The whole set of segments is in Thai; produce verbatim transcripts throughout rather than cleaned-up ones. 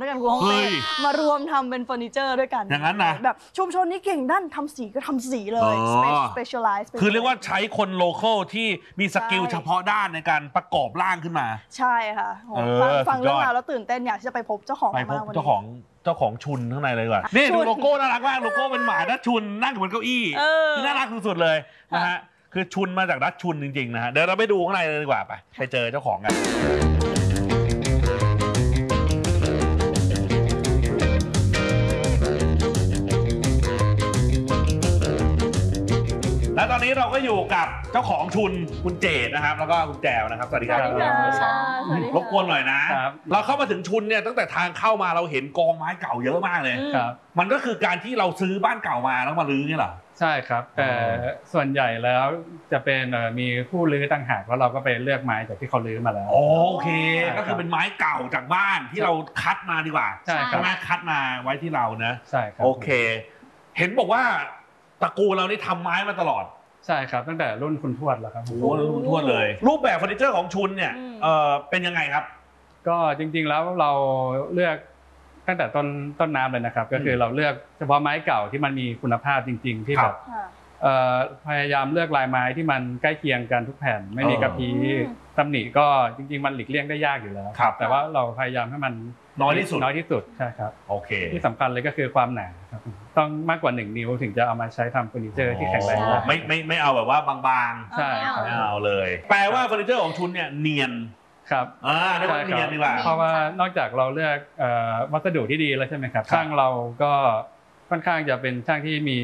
ด้วยกันวงมารวมทำเป็นเฟอร์นิเจอร์ด้วยกันอย่างนั้นนะแบบชุมชนนี้เก่งด้านทำสีก็ทำสีเลย specialize คือเรียกว่าใช้คนโลคอลที่มีสกิลเฉพาะด้านในการประกอบร่างขึ้นมาใช่ค่ะฟังเรื่องราวแล้วตื่นเต้นอยากจะไปพบเจ้าของไปพบเจ้าของเจ้าของชุนข้างในเลยว่ะนี่ดูโลโก้น่ารักมากโลโก้เป็นหมาดัชชุนนั่งอยู่บนเก้าอี้คือน่ารักสุดๆเลยนะฮะคือชุนมาจากดัชชุนจริงๆนะฮะเดี๋ยวเราไปดูข้างในเลยดีกว่าไปไปเจอเจ้าของกันและตอนนี้เราก็อยู่กับเจ้าของชุนคุณเจดนะครับแล้วก็คุณแจวนะครับสวัสดีครับรบกวนหน่อยนะเราเข้ามาถึงชุนเนี่ยตั้งแต่ทางเข้ามาเราเห็นกองไม้เก่าเยอะมากเลยครับมันก็คือการที่เราซื้อบ้านเก่ามาแล้วมารื้อนี่เหรอใช่ครับแต่ส่วนใหญ่แล้วจะเป็นมีผู้รื้อต่างหากแล้วเราก็ไปเลือกไม้จากที่เขารื้อมาแล้วโอเคก็คือเป็นไม้เก่าจากบ้านที่เราคัดมาดีกว่าใช่ครับคัดมาไว้ที่เรานะใช่ครับโอเคเห็นบอกว่าตระกูลเรานี่ทำไม้มาตลอดใช่ครับตั้งแต่รุ่นคุณทวดแล้วครับโอ้รุ่นทวดเลยรูปแบบเฟอร์นิเจอร์ของชุนเนี่ยเออเป็นยังไงครับก็จริงๆแล้วเราเลือกตั้งแต่ต้นต้นน้ำเลยนะครับก็คือเราเลือกเฉพาะไม้เก่าที่มันมีคุณภาพจริงๆที่แบบพยายามเลือกลายไม้ที่มันใกล้เคียงกันทุกแผ่นไม่มีกระพี้ตำหนิก็จริงๆมันหลีกเลี่ยงได้ยากอยู่แล้วแต่ว่าเราพยายามให้มันน้อยที่สุดน้อยที่สุดใช่ครับโอเคที่สำคัญเลยก็คือความหนาครับต้องมากกว่าหนึ่งนิ้วถึงจะเอามาใช้ทำเฟอร์นิเจอร์ที่แข็งแรงไม่ไม่ไม่เอาแบบว่าบางๆใช่ครับไม่เอาเลยแปลว่าเฟอร์นิเจอร์ของชุนเนี่ยเนียนครับอ่าเรียกว่าเนียนดีกว่าเพราะว่านอกจากเราเลือกวัสดุที่ดีแล้วใช่ไหมครับช่างเราก็ค่อนข้างจะเป็นช่างที่มี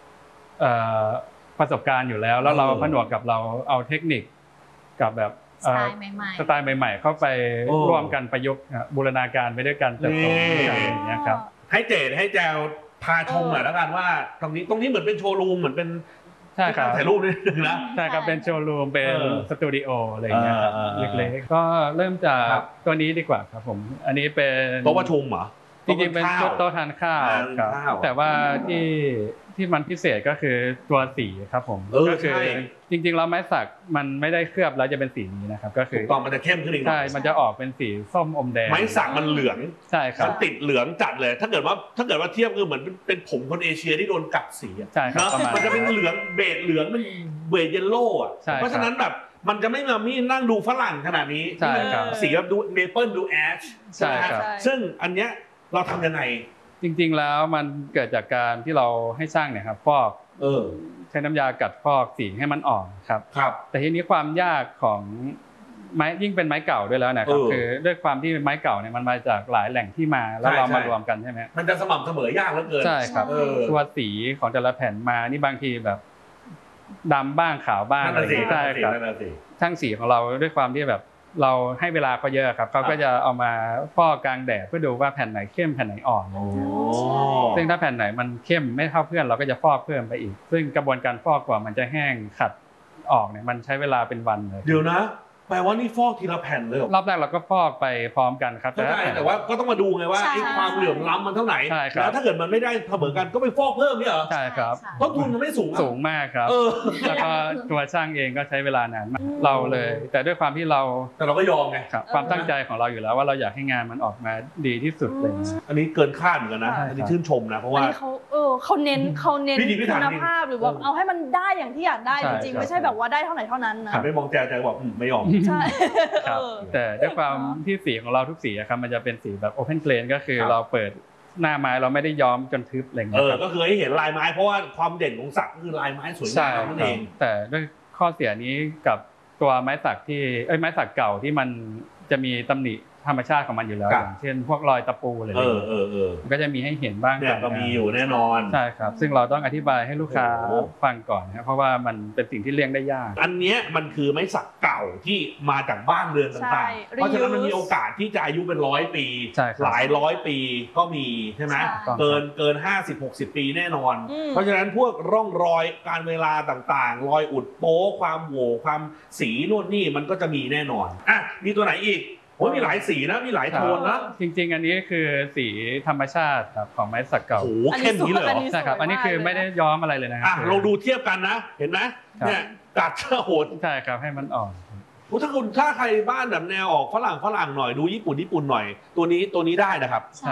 ประสบการณ์อยู่แล้วแล้วเราผนวกกับเราเอาเทคนิคกับแบบสไตล์ใหม่ๆสไตล์ใหม่ๆเข้าไปร่วมกันประยุกต์บูรณาการไปด้วยกันเติบโตด้วยกันอย่างเงี้ยครับให้เจดให้แจวพาชมหน่อยแล้วกันว่าตรงนี้ตรงนี้เหมือนเป็นโชว์รูมเหมือนเป็นใช่ครับถ่ายรูปนิดนึงนะใช่ครับเป็นโชว์รูมเป็นสตูดิโออะไรอย่างเงี้ยเล็กๆก็เริ่มจากตัวนี้ดีกว่าครับผมอันนี้เป็นโต๊ะประชุมเหรอจริงๆเป็นโต๊ะทานข้าวครับแต่ว่าที่ที่มันพิเศษก็คือตัวสีครับผมก็คือจริงๆแล้วไม้สักมันไม่ได้เคลือบแล้วจะเป็นสีนี้นะครับก็คือตอนมันจะเข้มขึ้นอีกใช่มันจะออกเป็นสีส้มอมแดงไม้สักมันเหลืองใช่ครับมันติดเหลืองจัดเลยถ้าเกิดว่าถ้าเกิดว่าเทียบคือเหมือนเป็นผมคนเอเชียที่โดนกัดสีใช่ครับมันจะเป็นเหลืองเบจเหลืองเป็นเบจเยลโล่อะเพราะฉะนั้นแบบมันจะไม่มามีนั่งดูฝรั่งขนาดนี้สีแบบดูเมเปิลดูแอชใช่ครับซึ่งอันเนี้ยเราทำยังไงจริงๆแล้วมันเกิดจากการที่เราให้ช่างเนี่ยครับฟอกใช้น้ำยากัดฟอกสีให้มันอ่อนครับแต่ทีนี้ความยากของไม้ยิ่งเป็นไม้เก่าด้วยแล้วนะครับคือด้วยความที่ไม้เก่าเนี่ยมันมาจากหลายแหล่งที่มาแล้วเรามารวมกันใช่ไหมมันจะสม่ำเสมอยากเหลือเกินใช่ครับตัวสีของแต่ละแผ่นมานี่บางทีแบบดำบ้างขาวบ้างอะไรใช่ครับช่างสีของเราด้วยความที่แบบเราให้เวลาเขาเยอะครับเขาก็จะเอามาฟอกกลางแดดเพื่อดูว่าแผ่นไหนเข้มแผ่นไหนอ่อนซึ่งถ้าแผ่นไหนมันเข้มไม่เท่าเพื่อนเราก็จะฟอกเพิ่มไปอีกซึ่งกระบวนการฟอกกว่ามันจะแห้งขัดออกเนี่ยมันใช้เวลาเป็นวันเลยเดี๋ยวนะแปลว่านี่ฟอกทีละแผ่นเลยรอบแรกเราก็ฟอกไปพร้อมกันครับแต่แต่ว่าก็ต้องมาดูไงว่าไอ้ความเหลื่อมล้ำมันเท่าไหร่แล้วถ้าเกิดมันไม่ได้เสมอกันก็ไปฟอกเพิ่มนี่เหรอใช่ครับต้นทุนมันไม่สูงสูงมากครับแล้วก็ตัวช่างเองก็ใช้เวลานานมากเราเลยแต่ด้วยความที่เราแต่เราก็ยอมไงครับความตั้งใจของเราอยู่แล้วว่าเราอยากให้งานมันออกมาดีที่สุดเลยอันนี้เกินคาดเหมือนกันนะอันนี้ชื่นชมนะเพราะว่าเขาเออเขาเน้นเขาเน้นคุณภาพหรือว่าเอาให้มันได้อย่างที่อยากได้จริงๆไม่ใช่แบบว่าได้เท่าไหร่เท่านั้นนะไม่มองแจใจบอกไม่ยอมใช่ครับแต่ด้วยความที่สีของเราทุกสีครับมันจะเป็นสีแบบโอเพนเพลนก็คือเราเปิดหน้าไม้เราไม่ได้ย้อมจนทึบอะไรเงี้ยก็คือให้เห็นลายไม้เพราะว่าความเด่นของสักคือลายไม้สวยงามนั่นเองแต่ด้วยข้อเสียนี้กับตัวไม้สักที่เอ้ยไม้สักเก่าที่มันจะมีตำหนิธรรมชาติของมันอยู่แล้วอย่างเช่นพวกรอยตะปูอะไรอย่างเงี้ยก็จะมีให้เห็นบ้างเนี่ยก็มีอยู่แน่นอนใช่ครับซึ่งเราต้องอธิบายให้ลูกค้าฟังก่อนนะครับเพราะว่ามันเป็นสิ่งที่เลี่ยงได้ยากอันนี้มันคือไม้สักเก่าที่มาจากบ้านเรือนต่างๆเพราะฉะนั้นมันมีโอกาสที่จะอายุเป็นร้อยปีหลายร้อยปีก็มีใช่ไหมเกินเกินห้าสิบหกสิบปีแน่นอนเพราะฉะนั้นพวกร่องรอยการเวลาต่างๆรอยอุดโป๊ความโหว่ความสีนู่นนี่มันก็จะมีแน่นอนอ่ะมีตัวไหนอีกโอ้มีหลายสีนะมีหลายโทนนะจริงๆอันนี้คือสีธรรมชาติครับของไม้สักเก่าโอ้เข้มนี้เลยเหรอใช่ครับอันนี้คือไม่ได้ย้อมอะไรเลยนะครับอ่ะเราดูเทียบกันนะเห็นไหมเนี่ยกัดเชื่อโหดใช่ครับให้มันอ่อนถ้าคุณถ้าใครบ้านแบบแนวออกฝรั่งฝรั่งหน่อยดูญี่ปุ่นญี่ปุ่นหน่อยตัวนี้ตัวนี้ได้นะครับ